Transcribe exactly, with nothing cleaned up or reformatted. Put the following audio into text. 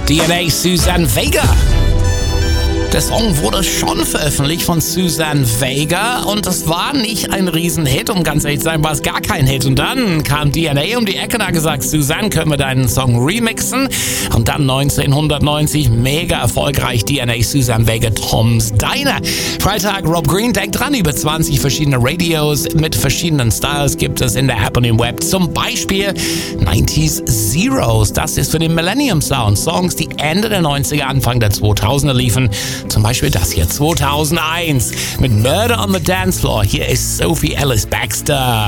D N A, Suzanne Vega. Der Song wurde schon veröffentlicht von Suzanne Vega und es war nicht ein Riesenhit, um ganz ehrlich zu sein, war es gar kein Hit. Und dann kam D N A um die Ecke und hat gesagt, Suzanne, können wir deinen Song remixen? Und dann neunzehnhundertneunzig, mega erfolgreich, D N A, Suzanne Vega, Tom's Diner. Freitag, Rob Green, denkt dran, über zwanzig verschiedene Radios mit verschiedenen Styles gibt es in der App und im Web. Zum Beispiel neunziger Zeros, das ist für den Millennium Sound. Songs, die Ende der neunziger, Anfang der zweitausender liefen. Zum Beispiel das hier, zweitausendeins, mit Murder on the Dance Floor. Hier ist Sophie Ellis-Bextor.